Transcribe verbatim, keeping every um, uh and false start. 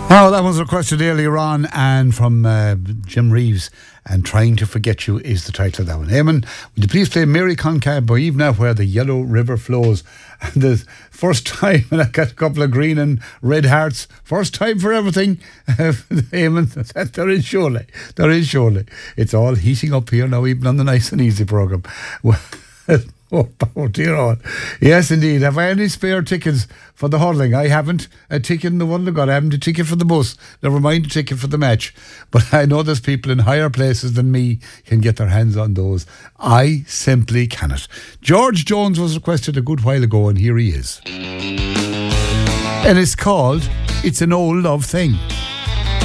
Now, that was requested earlier on, and from uh, Jim Reeves, and Trying to Forget You is the title of that one. Eamon, would you please play Mary Concab by Eve Now, Where the Yellow River Flows? And the first time, and I got a couple of green and red hearts. First time for everything, uh, Eamon. There is surely, there is surely. It's all heating up here now, even on the Nice and Easy programme. Well, Oh, oh dear God. Yes, indeed. Have I any spare tickets for the hurling? I haven't a ticket in the one got. I haven't a ticket for the bus. Never mind a ticket for the match. But I know there's people in higher places than me can get their hands on those. I simply cannot. George Jones was requested a good while ago, and here he is. And it's called It's an Old Love Thing.